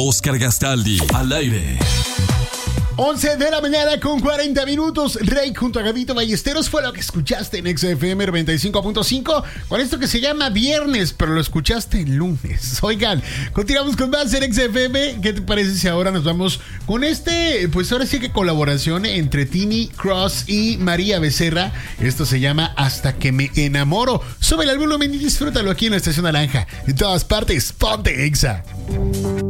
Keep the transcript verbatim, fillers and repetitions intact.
Oscar Gastaldi, al aire. once de la mañana con cuarenta minutos. Rey junto a Gabito Ballesteros fue lo que escuchaste en X F M noventa y cinco punto cinco con esto que se llama Viernes, pero lo escuchaste el lunes. Oigan, continuamos con más en X F M. ¿Qué te parece si ahora nos vamos con este, pues ahora sí que colaboración entre Tini Cross y María Becerra? Esto se llama Hasta que me enamoro. Sube el volumen y disfrútalo aquí en la Estación Naranja. En todas partes, ponte Exa.